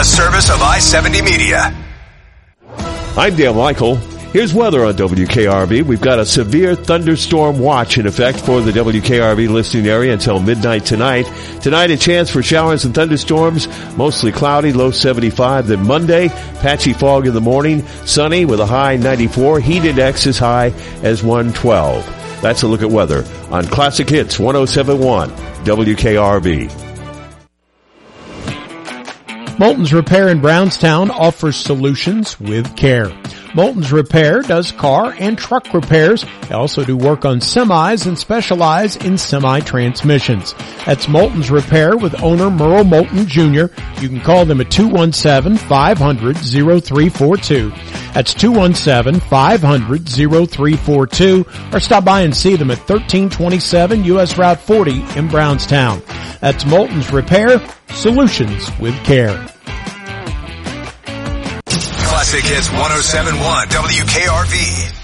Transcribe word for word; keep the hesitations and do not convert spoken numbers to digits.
a service of I seventy Media. I'm Dan Michael. Here's weather on W K R V. We've got a severe thunderstorm watch in effect for the W K R V listening area until midnight tonight. Tonight, a chance for showers and thunderstorms, mostly cloudy, low seventy-five. Then Monday, patchy fog in the morning, sunny with a high ninety-four, heat index as high as one twelve. That's a look at weather on Classic Hits one oh seven point one W K R V. Moulton's Repair in Brownstown offers solutions with care. Moulton's Repair does car and truck repairs. They also do work on semis and specialize in semi-transmissions. That's Moulton's Repair with owner Merle Moulton Junior You can call them at two one seven, five hundred, oh three four two. That's two one seven, five hundred, oh three four two. Or stop by and see them at thirteen twenty-seven U S Route forty in Brownstown. That's Moulton's Repair, solutions with care. Classic Hits one oh seven point one W K R V.